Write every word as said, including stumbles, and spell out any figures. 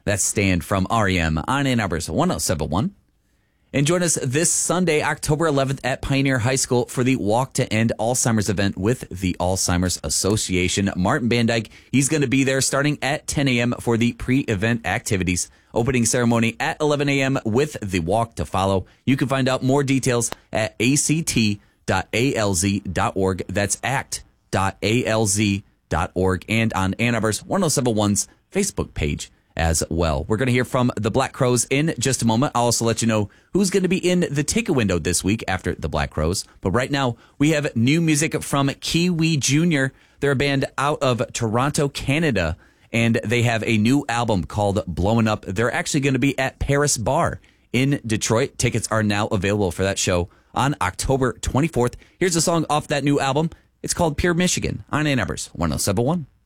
That's Stand from R E M on Ann Arbor's one oh seven point one. And join us this Sunday, October eleventh at Pioneer High School for the Walk to End Alzheimer's event with the Alzheimer's Association. Martin Bandyke, he's going to be there starting at ten a.m. for the pre-event activities. Opening ceremony at eleven a.m. with the walk to follow. You can find out more details at a c t dot a l z dot org. That's act dot a l z dot org and on Ann Arbor's one oh seven point one's Facebook page as well. We're going to hear from the Black Crowes in just a moment. I'll also let you know who's going to be in the ticket window this week after the Black Crowes. But right now, we have new music from Kiwi Junior They're a band out of Toronto, Canada, and they have a new album called Blowing Up. They're actually going to be at Paris Bar in Detroit. Tickets are now available for that show on October twenty-fourth. Here's a song off that new album. It's called Pure Michigan on Ann Arbor's one oh seven point one.